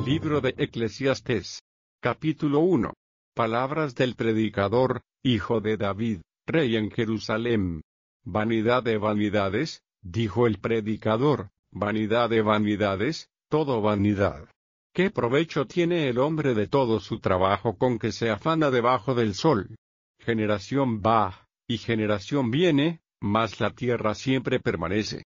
Libro de Eclesiastés. Capítulo 1. Palabras del predicador, hijo de David, rey en Jerusalem. Vanidad de vanidades, dijo el predicador, vanidad de vanidades, todo vanidad. ¿Qué provecho tiene el hombre de todo su trabajo con que se afana debajo del sol? Generación va, y generación viene, mas la tierra siempre permanece.